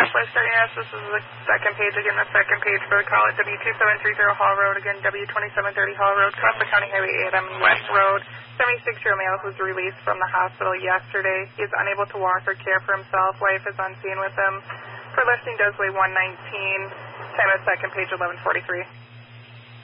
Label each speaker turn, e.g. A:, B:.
A: Western, yes, this is the second page. Again, the second page for the call at W2730 Hall Road. Again, W2730 Hall Road, Costa County Highway 8 on West Road. 76-year-old male was released from the hospital yesterday. He is unable to walk or care for himself. Wife is on scene with him. For listing does weigh 119. Time of second page, 11:43.